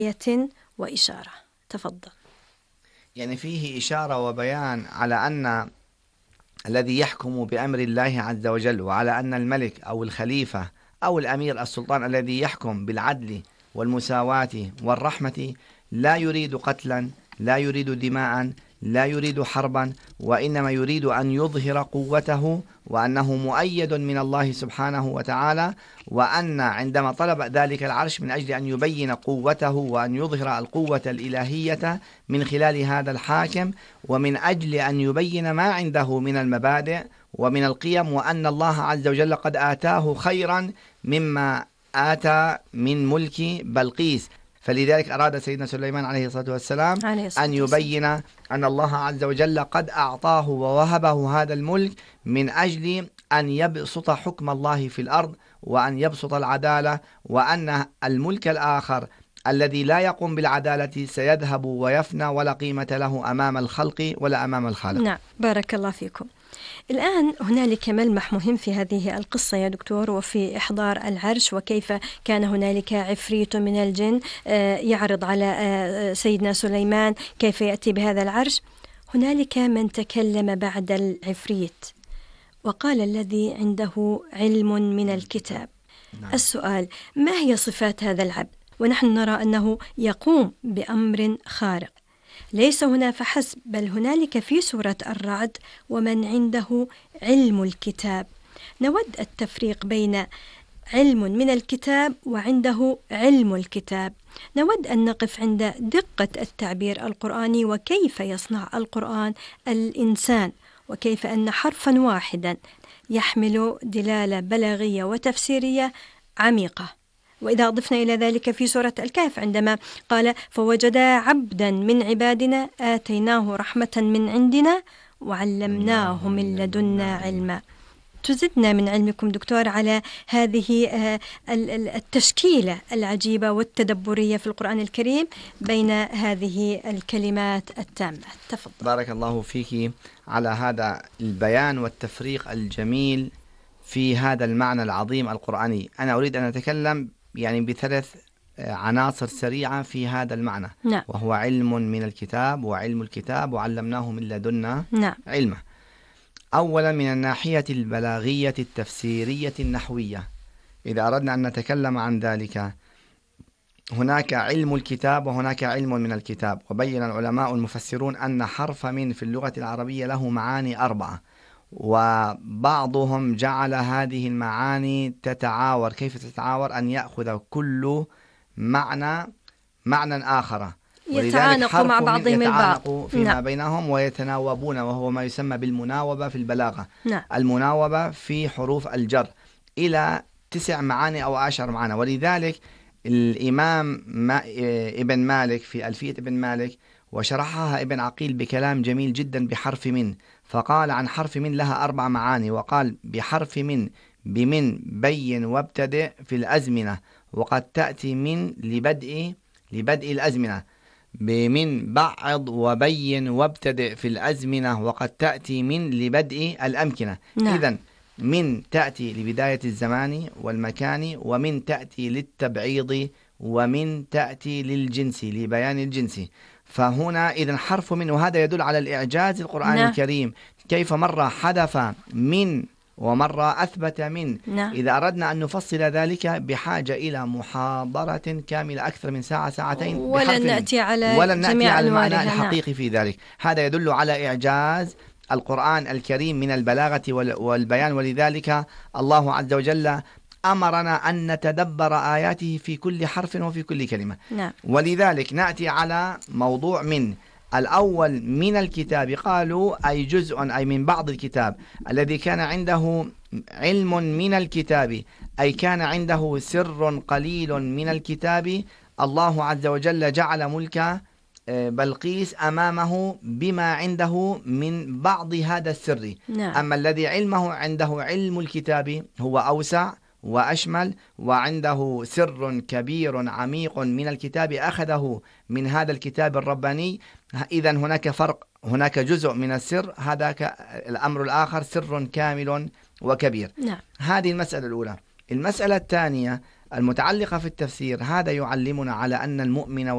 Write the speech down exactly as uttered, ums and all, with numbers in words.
آية وإشارة. تفضل. يعني فيه إشارة وبيان على أن الذي يحكم بأمر الله عز وجل، وعلى أن الملك أو الخليفة أو الأمير السلطان الذي يحكم بالعدل والمساواة والرحمة لا يريد قتلا، لا يريد دماء، لا يريد حربا، وإنما يريد أن يظهر قوته، وأنه مؤيد من الله سبحانه وتعالى، وأن عندما طلب ذلك العرش من أجل أن يبين قوته وأن يظهر القوة الإلهية من خلال هذا الحاكم، ومن أجل أن يبين ما عنده من المبادئ ومن القيم، وأن الله عز وجل قد آتاه خيرا مما آتى من ملك بلقيس. فلذلك أراد سيدنا سليمان عليه الصلاة والسلام أن يبين أن الله عز وجل قد أعطاه ووهبه هذا الملك من أجل أن يبسط حكم الله في الأرض، وأن يبسط العدالة، وأن الملك الآخر الذي لا يقوم بالعدالة سيذهب ويفنى ولا قيمة له أمام الخلق ولا أمام الخالق. نعم، بارك الله فيكم. الآن هنالك ملمح مهم في هذه القصة يا دكتور، وفي إحضار العرش، وكيف كان هنالك عفريت من الجن يعرض على سيدنا سليمان كيف يأتي بهذا العرش. هنالك من تكلم بعد العفريت وقال الذي عنده علم من الكتاب. نعم. السؤال: ما هي صفات هذا العبد؟ ونحن نرى أنه يقوم بأمر خارق. ليس هنا فحسب، بل هنالك في سورة الرعد: ومن عنده علم الكتاب. نود التفريق بين علم من الكتاب وعنده علم الكتاب. نود أن نقف عند دقة التعبير القرآني، وكيف يصنع القرآن الإنسان، وكيف أن حرفا واحدا يحمل دلالة بلاغية وتفسيرية عميقة. وإذا أضفنا إلى ذلك في سورة الكهف عندما قال: فوجدا عبدا من عبادنا آتيناه رحمة من عندنا وعلمناه من لدنا علما. تزدنا من علمكم دكتور على هذه التشكيلة العجيبة والتدبرية في القرآن الكريم بين هذه الكلمات التامة. تفضل. بارك الله فيك على هذا البيان والتفريق الجميل في هذا المعنى العظيم القرآني. أنا أريد أن أتكلم يعني بثلاث عناصر سريعة في هذا المعنى. نعم. وهو علم من الكتاب، وعلم الكتاب، وعلمناه من لدنا نعم. علمه. أولا من الناحية البلاغية التفسيرية النحوية، إذا أردنا أن نتكلم عن ذلك، هناك علم الكتاب وهناك علم من الكتاب. وبين العلماء المفسرون أن حرف من في اللغة العربية له معاني أربعة، وبعضهم جعل هذه المعاني تتعاور. كيف تتعاور؟ أن يأخذ كل معنى معنى آخر، يتعانقوا مع بعضهم البعض فيما نعم. بينهم ويتناوبون، وهو ما يسمى بالمناوبة في البلاغة. نعم. المناوبة في حروف الجر إلى تسع معاني أو عشر معاني. ولذلك الإمام ما ابن مالك في ألفية ابن مالك وشرحها ابن عقيل بكلام جميل جدا بحرف من، فقال عن حرف من لها أربع معاني، وقال: بحرف من بمن بين وابتدئ في الأزمنة، وقد تأتي من لبدء لبدء الأزمنة. بمن بعض وبين وابتدئ في الأزمنة، وقد تأتي من لبدء الأمكنة. نعم. إذن من تأتي لبداية الزمان والمكان، ومن تأتي للتبعيض، ومن تأتي للجنس لبيان الجنس. فهنا إذن حرف من، وهذا يدل على الإعجاز القرآن نعم. الكريم، كيف مرة حذف من ومرة أثبت من. نعم. إذا أردنا أن نفصل ذلك بحاجة إلى محاضرة كاملة أكثر من ساعة ساعتين، ولن نأتي على ولن نأتي على المعنى نعم. الحقيقي في ذلك. هذا يدل على إعجاز القرآن الكريم من البلاغة والبيان. ولذلك الله عز وجل أمرنا أن نتدبر آياته في كل حرف وفي كل كلمة. نعم. ولذلك نأتي على موضوع من. الأول من الكتاب، قالوا أي جزء، أي من بعض الكتاب. الذي كان عنده علم من الكتاب أي كان عنده سر قليل من الكتاب، الله عز وجل جعل ملك بلقيس أمامه بما عنده من بعض هذا السر. نعم. أما الذي علمه عنده علم الكتاب هو أوسع وأشمل، وعنده سر كبير عميق من الكتاب أخذه من هذا الكتاب الرباني. إذن هناك فرق، هناك جزء من السر، هذاك الأمر الآخر سر كامل وكبير. نعم. هذه المسألة الأولى. المسألة الثانية المتعلقة في التفسير، هذا يعلمنا على أن المؤمن